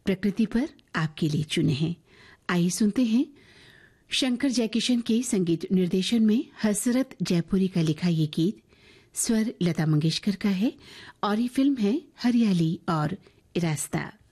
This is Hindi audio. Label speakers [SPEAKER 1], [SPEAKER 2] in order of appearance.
[SPEAKER 1] प्रकृति पर आपके लिए चुने हैं। आइए सुनते हैं शंकर जयकिशन के संगीत निर्देशन में हसरत जयपुरी का लिखा ये गीत। स्वर लता मंगेशकर का है और ये फिल्म है हरियाली और रास्ता।